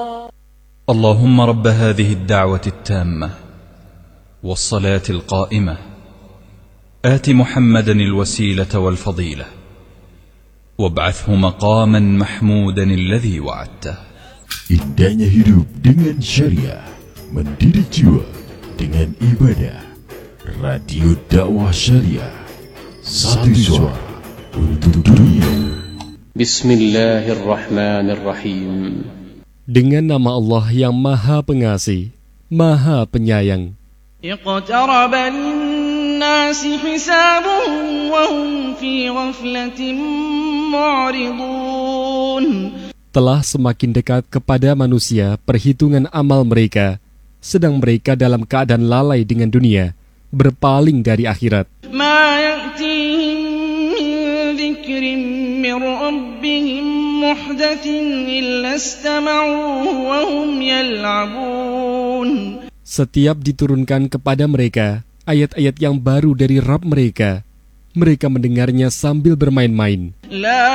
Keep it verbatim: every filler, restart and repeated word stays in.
اللهم رب هذه الدعوة التامة والصلاة القائمة آت محمدا الوسيلة والفضيلة وابعثه مقاما محمودا الذي وعدته. Indahnya hidup dengan syariah, mendidik jiwa dengan ibadah. Radio dakwah syariah, satu suara untuk dunia. Bismillahirrahmanirrahim. Dengan nama Allah yang Maha Pengasih, Maha Penyayang. Iqtaraba lin-nasi hisabuhum wa hum fi ghaflatin mu'ridun. Telah semakin dekat kepada manusia perhitungan amal mereka, sedang mereka dalam keadaan lalai dengan dunia, berpaling dari akhirat. Ma ya'tihim min dzikrin min rabbihim muhdatsin illa istama'uhu wa hum yal'abun. Setiap diturunkan kepada mereka ayat-ayat yang baru dari Rabb mereka, mereka mendengarnya sambil bermain-main. La